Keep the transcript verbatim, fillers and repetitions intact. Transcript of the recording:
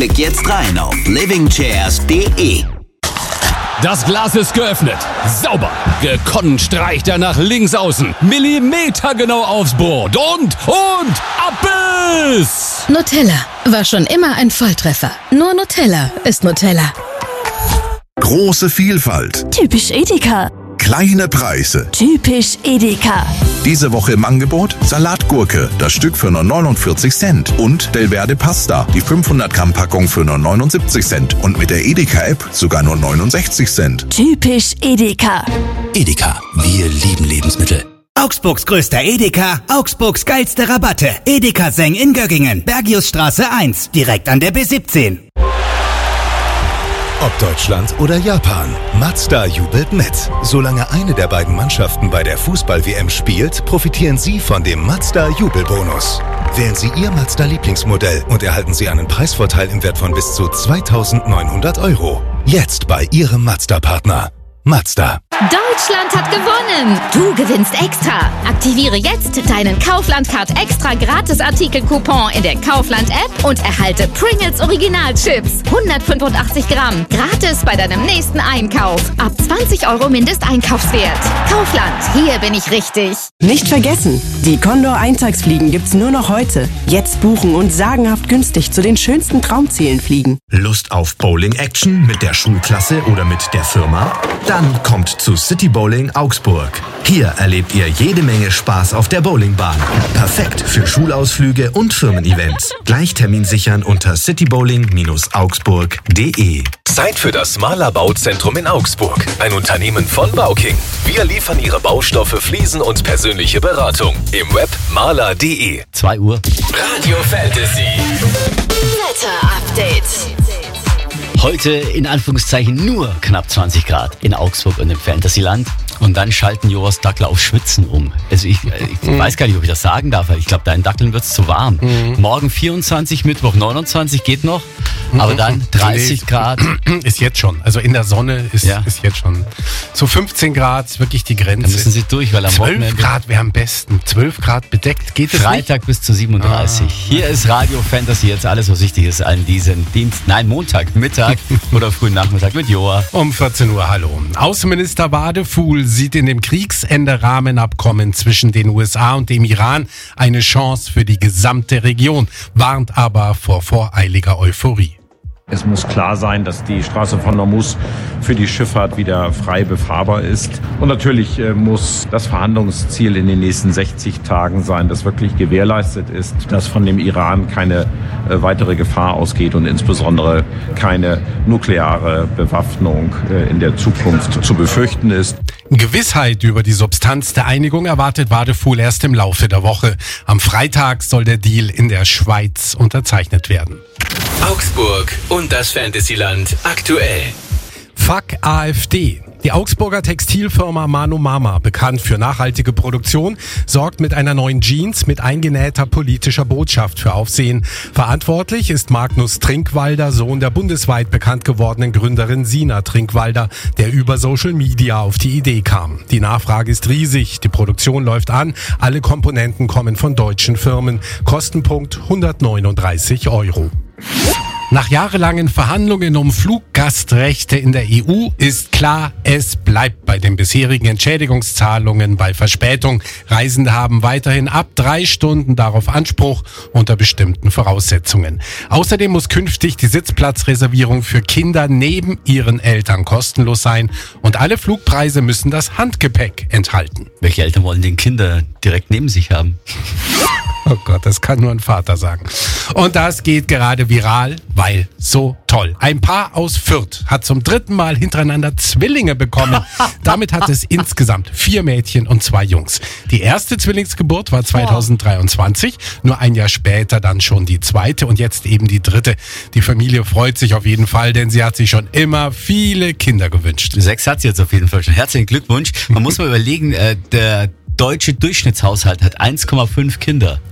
Klick jetzt rein auf living chairs punkt de. Das Glas ist geöffnet. Sauber. Gekonnt streicht er nach links außen. Millimetergenau aufs Board. Und, und, Abbiss! Nutella war schon immer ein Volltreffer. Nur Nutella ist Nutella. Große Vielfalt. Typisch Edeka. Kleine Preise. Typisch Edeka. Diese Woche im Angebot Salatgurke, das Stück für nur neunundvierzig Cent. Und Delverde Pasta, die fünfhundert Gramm Packung für nur neunundsiebzig Cent. Und mit der Edeka-App sogar nur neunundsechzig Cent. Typisch Edeka. Edeka, wir lieben Lebensmittel. Augsburgs größter Edeka, Augsburgs geilste Rabatte. Edeka Seng in Göggingen, Bergiusstraße eins, direkt an der B siebzehn. Ob Deutschland oder Japan, Mazda jubelt mit. Solange eine der beiden Mannschaften bei der Fußball-W M spielt, profitieren Sie von dem Mazda-Jubelbonus. Wählen Sie Ihr Mazda-Lieblingsmodell und erhalten Sie einen Preisvorteil im Wert von bis zu zweitausendneunhundert Euro. Jetzt bei Ihrem Mazda-Partner. Mazda. Deutschland hat gewonnen! Du gewinnst extra! Aktiviere jetzt deinen Kaufland-Card extra Gratis-Artikel-Coupon in der Kaufland-App und erhalte Pringles Original-Chips. hundertfünfundachtzig Gramm. Gratis bei deinem nächsten Einkauf. Ab zwanzig Euro Mindesteinkaufswert. Kaufland, hier bin ich richtig. Nicht vergessen, die Condor Eintagsfliegen gibt's nur noch heute. Jetzt buchen und sagenhaft günstig zu den schönsten Traumzielen fliegen. Lust auf Bowling-Action mit der Schulklasse oder mit der Firma? Dann kommt zu City Bowling Augsburg. Hier erlebt ihr jede Menge Spaß auf der Bowlingbahn. Perfekt für Schulausflüge und Firmen-Events. Gleich Termin sichern unter citybowling augsburg punkt de. Zeit für das Mahler Bauzentrum in Augsburg. Ein Unternehmen von Bauking. Wir liefern Ihre Baustoffe, Fliesen und persönliche Beratung. Im Web mahler punkt de. zwei Uhr. Radio Fantasy. Wetter-Update. Heute in Anführungszeichen nur knapp zwanzig Grad in Augsburg und im Fantasyland. Und dann schalten Joas Dackel auf Schwitzen um. Also ich, ich mhm. weiß gar nicht, ob ich das sagen darf, weil ich glaube, deinen Dackeln wird es zu warm. Mhm. Morgen vierundzwanzig, Mittwoch neunundzwanzig, geht noch. Aber dann dreißig Grad. Ist jetzt schon. Also in der Sonne ist, ja. ist jetzt schon. So fünfzehn Grad ist wirklich die Grenze. Dann müssen Sie durch, weil am Wochenende... zwölf Grad wäre am besten. zwölf Grad bedeckt, geht es nicht? Freitag bis zu siebenunddreißig. Ah. Hier ist Radio Fantasy, jetzt alles, was wichtig ist an diesem Dienst. Nein, Montag, Mittag oder frühen Nachmittag mit Joa. Um vierzehn Uhr, hallo. Außenminister Wadefuhl sieht in dem Kriegsende-Rahmenabkommen zwischen den U S A und dem Iran eine Chance für die gesamte Region, warnt aber vor voreiliger Euphorie. Es muss klar sein, dass die Straße von Hormuz für die Schifffahrt wieder frei befahrbar ist. Und natürlich äh, muss das Verhandlungsziel in den nächsten sechzig Tagen sein, dass wirklich gewährleistet ist, dass von dem Iran keine äh, weitere Gefahr ausgeht und insbesondere keine nukleare Bewaffnung äh, in der Zukunft zu befürchten ist. Gewissheit über die Substanz der Einigung erwartet Wadefuhl erst im Laufe der Woche. Am Freitag soll der Deal in der Schweiz unterzeichnet werden. Augsburg und das Fantasyland aktuell. Fuck AfD. Die Augsburger Textilfirma Manu Mama, bekannt für nachhaltige Produktion, sorgt mit einer neuen Jeans mit eingenähter politischer Botschaft für Aufsehen. Verantwortlich ist Magnus Trinkwalder, Sohn der bundesweit bekannt gewordenen Gründerin Sina Trinkwalder, der über Social Media auf die Idee kam. Die Nachfrage ist riesig, die Produktion läuft an, alle Komponenten kommen von deutschen Firmen. Kostenpunkt hundertneununddreißig Euro. Nach jahrelangen Verhandlungen um Fluggastrechte in der E U ist klar, es bleibt bei den bisherigen Entschädigungszahlungen bei Verspätung. Reisende haben weiterhin ab drei Stunden darauf Anspruch unter bestimmten Voraussetzungen. Außerdem muss künftig die Sitzplatzreservierung für Kinder neben ihren Eltern kostenlos sein und alle Flugpreise müssen das Handgepäck enthalten. Welche Eltern wollen den Kinder direkt neben sich haben? Oh Gott, das kann nur ein Vater sagen. Und das geht gerade viral, weil so toll. Ein Paar aus Fürth hat zum dritten Mal hintereinander Zwillinge bekommen. Damit hat es insgesamt vier Mädchen und zwei Jungs. Die erste Zwillingsgeburt war zweitausenddreiundzwanzig, nur ein Jahr später dann schon die zweite und jetzt eben die dritte. Die Familie freut sich auf jeden Fall, denn sie hat sich schon immer viele Kinder gewünscht. Sechs hat sie jetzt auf jeden Fall schon. Herzlichen Glückwunsch. Man muss mal überlegen, äh, der deutsche Durchschnittshaushalt hat eins Komma fünf Kinder.